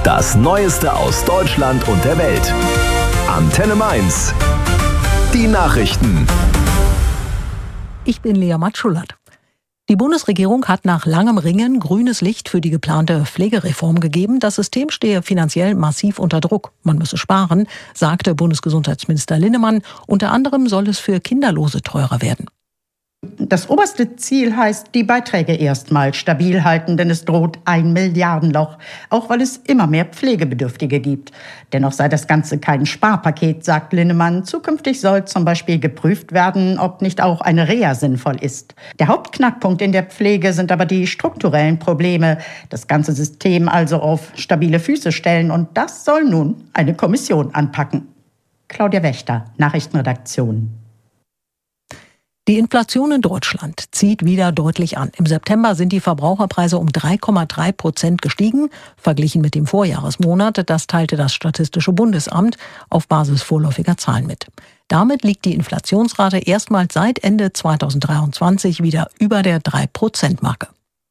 Das Neueste aus Deutschland und der Welt. Antenne Mainz. Die Nachrichten. Ich bin Lea Matschullat. Die Bundesregierung hat nach langem Ringen grünes Licht für die geplante Pflegereform gegeben. Das System stehe finanziell massiv unter Druck. Man müsse sparen, sagte Bundesgesundheitsminister Linnemann. Unter anderem soll es für Kinderlose teurer werden. Das oberste Ziel heißt, die Beiträge erstmal stabil halten, denn es droht ein Milliardenloch, auch weil es immer mehr Pflegebedürftige gibt. Dennoch sei das Ganze kein Sparpaket, sagt Linnemann. Zukünftig soll zum Beispiel geprüft werden, ob nicht auch eine Reha sinnvoll ist. Der Hauptknackpunkt in der Pflege sind aber die strukturellen Probleme. Das ganze System also auf stabile Füße stellen, und das soll nun eine Kommission anpacken. Claudia Wächter, Nachrichtenredaktion. Die Inflation in Deutschland zieht wieder deutlich an. Im September sind die Verbraucherpreise um 3,3% gestiegen, verglichen mit dem Vorjahresmonat. Das teilte das Statistische Bundesamt auf Basis vorläufiger Zahlen mit. Damit liegt die Inflationsrate erstmals seit Ende 2023 wieder über der 3%-Marke.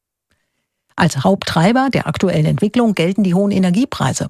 Als Haupttreiber der aktuellen Entwicklung gelten die hohen Energiepreise.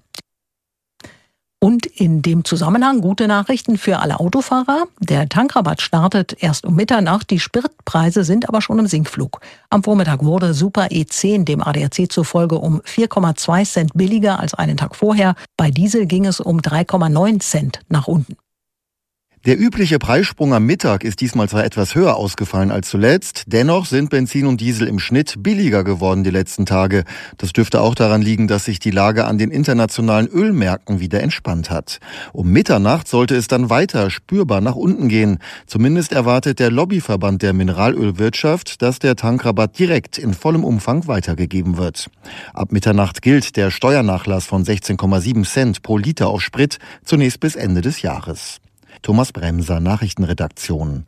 Und in dem Zusammenhang gute Nachrichten für alle Autofahrer. Der Tankrabatt startet erst um Mitternacht. Die Spritpreise sind aber schon im Sinkflug. Am Vormittag wurde Super E10 dem ADAC zufolge um 4,2 Cent billiger als einen Tag vorher. Bei Diesel ging es um 3,9 Cent nach unten. Der übliche Preissprung am Mittag ist diesmal zwar etwas höher ausgefallen als zuletzt, dennoch sind Benzin und Diesel im Schnitt billiger geworden die letzten Tage. Das dürfte auch daran liegen, dass sich die Lage an den internationalen Ölmärkten wieder entspannt hat. Um Mitternacht sollte es dann weiter spürbar nach unten gehen. Zumindest erwartet der Lobbyverband der Mineralölwirtschaft, dass der Tankrabatt direkt in vollem Umfang weitergegeben wird. Ab Mitternacht gilt der Steuernachlass von 16,7 Cent pro Liter auf Sprit zunächst bis Ende des Jahres. Thomas Bremser, Nachrichtenredaktion.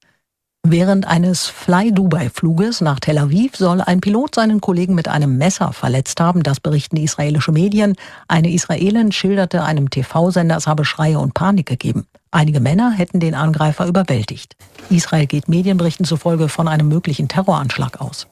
Während eines Fly-Dubai-Fluges nach Tel Aviv soll ein Pilot seinen Kollegen mit einem Messer verletzt haben. Das berichten israelische Medien. Eine Israelin schilderte einem TV-Sender, es habe Schreie und Panik gegeben. Einige Männer hätten den Angreifer überwältigt. Israel geht Medienberichten zufolge von einem möglichen Terroranschlag aus.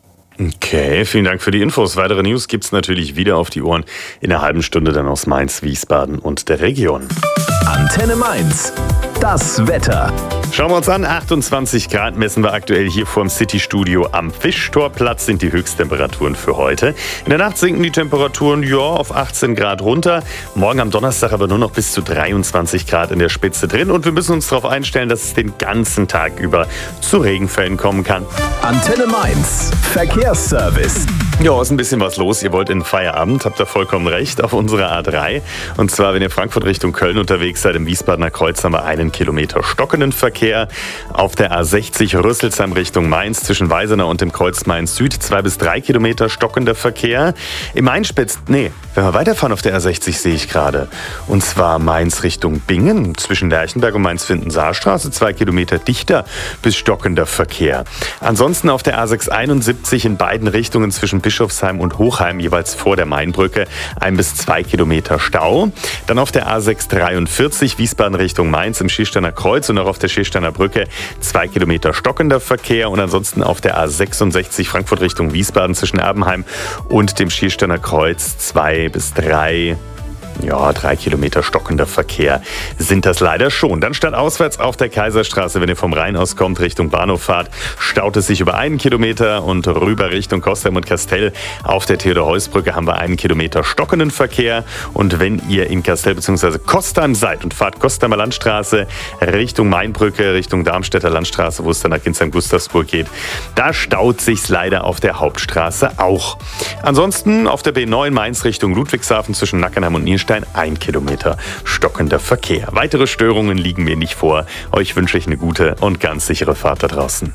Okay, vielen Dank für die Infos. Weitere News gibt's natürlich wieder auf die Ohren in einer halben Stunde dann aus Mainz, Wiesbaden und der Region. Antenne Mainz. Das Wetter. Schauen wir uns an, 28 Grad messen wir aktuell hier vorm City-Studio am Fischtorplatz, sind die Höchsttemperaturen für heute. In der Nacht sinken die Temperaturen auf 18 Grad runter. Morgen am Donnerstag aber nur noch bis zu 23 Grad in der Spitze drin. Und wir müssen uns darauf einstellen, dass es den ganzen Tag über zu Regenfällen kommen kann. Antenne Mainz. Verkehrsservice. Ja, ist ein bisschen was los. Ihr wollt in den Feierabend, habt ihr vollkommen recht, auf unserer A3. Und zwar, wenn ihr Frankfurt Richtung Köln unterwegs seid, im Wiesbadener Kreuz haben wir 1 Kilometer stockenden Verkehr. Auf der A60 Rüsselsheim Richtung Mainz zwischen Weisenau und dem Kreuz Mainz Süd 2 bis 3 Kilometer stockender Verkehr. Im Mainspitz, wenn wir weiterfahren auf der A60 sehe ich gerade. Und zwar Mainz Richtung Bingen zwischen Lerchenberg und Mainz-Finden-Saarstraße 2 Kilometer dichter bis stockender Verkehr. Ansonsten auf der A671 in beiden Richtungen zwischen Bischofsheim und Hochheim jeweils vor der Mainbrücke 1 bis 2 Kilometer Stau. Dann auf der A643 Wiesbaden Richtung Mainz im Schiersteiner Kreuz und auch auf der Schiersteiner Brücke 2 Kilometer stockender Verkehr. Und ansonsten auf der A66 Frankfurt Richtung Wiesbaden zwischen Erbenheim und dem Schiersteiner Kreuz 2 bis 3 Kilometer stockender Verkehr sind das leider schon. Dann stadtauswärts auf der Kaiserstraße, wenn ihr vom Rhein aus kommt, Richtung Bahnhof fahrt, staut es sich über 1 Kilometer und rüber Richtung Kostheim und Kastel. Auf der Theodor-Heuss-Brücke haben wir 1 Kilometer stockenden Verkehr. Und wenn ihr in Kastel bzw. Kostheim seid und fahrt Kostheimer Landstraße Richtung Mainbrücke, Richtung Darmstädter Landstraße, wo es dann nach Kinsheim-Gustavsburg geht, da staut sich's leider auf der Hauptstraße auch. Ansonsten auf der B9 Mainz Richtung Ludwigshafen zwischen Nackenheim und Nierstein 1 Kilometer stockender Verkehr. Weitere Störungen liegen mir nicht vor. Euch wünsche ich eine gute und ganz sichere Fahrt da draußen.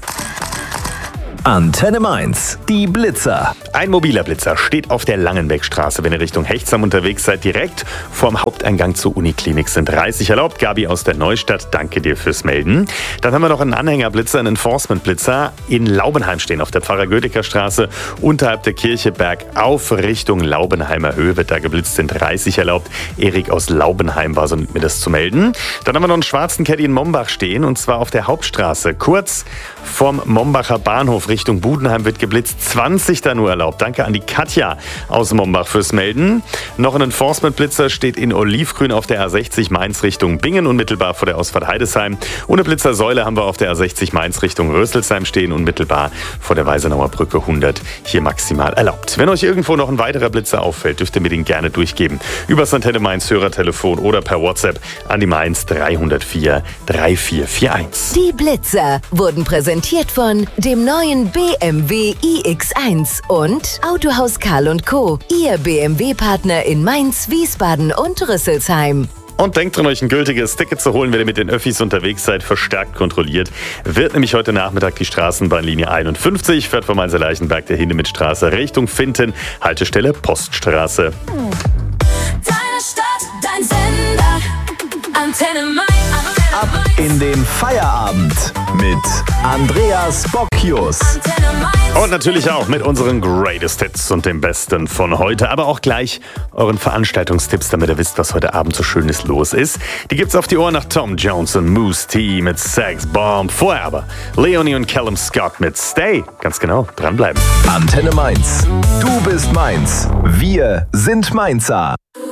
Antenne Mainz, die Blitzer. Ein mobiler Blitzer steht auf der Langenbeckstraße. Wenn ihr Richtung Hechtsam unterwegs seid, direkt vorm Haupteingang zur Uniklinik sind 30 erlaubt. Gabi aus der Neustadt, danke dir fürs Melden. Dann haben wir noch einen Anhängerblitzer, einen Enforcement-Blitzer in Laubenheim stehen, auf der Pfarrer-Gödecker-Straße, unterhalb der Kirche bergauf Richtung Laubenheimer Höhe wird da geblitzt, sind 30 erlaubt. Erik aus Laubenheim war so mit mir das zu melden. Dann haben wir noch einen schwarzen Caddy in Mombach stehen, und zwar auf der Hauptstraße, kurz vom Mombacher Bahnhof Richtung Budenheim wird geblitzt. 20 da nur erlaubt. Danke an die Katja aus Mombach fürs Melden. Noch ein Enforcement-Blitzer steht in Olivgrün auf der A60 Mainz Richtung Bingen, unmittelbar vor der Ausfahrt Heidesheim. Und eine Blitzersäule haben wir auf der A60 Mainz Richtung Röselsheim stehen, unmittelbar vor der Weisenauer Brücke 100. Hier maximal erlaubt. Wenn euch irgendwo noch ein weiterer Blitzer auffällt, dürft ihr mir den gerne durchgeben. Übers Antenne Mainz Hörertelefon oder per WhatsApp an die Mainz 304 3441. Die Blitzer wurden präsentiert von dem neuen BMW iX1 und Autohaus Karl & Co., Ihr BMW-Partner in Mainz, Wiesbaden und Rüsselsheim. Und denkt dran, euch ein gültiges Ticket zu holen, wenn ihr mit den Öffis unterwegs seid, verstärkt kontrolliert. Wird nämlich heute Nachmittag die Straßenbahnlinie 51, fährt vom Mainzer Leichenberg der Hindemithstraße Richtung Finten, Haltestelle Poststraße. Deine Stadt, dein Sender, Antenne Mainz. Ab in den Feierabend mit Andreas Bocchius. Und natürlich auch mit unseren Greatest Hits und dem Besten von heute, aber auch gleich euren Veranstaltungstipps, damit ihr wisst, was heute Abend so Schönes los ist. Die gibt's auf die Ohren nach Tom Jones und Moose T mit Sex Bomb. Vorher aber Leonie und Callum Scott mit Stay. Ganz genau, dranbleiben. Antenne Mainz. Du bist Mainz. Wir sind Mainzer.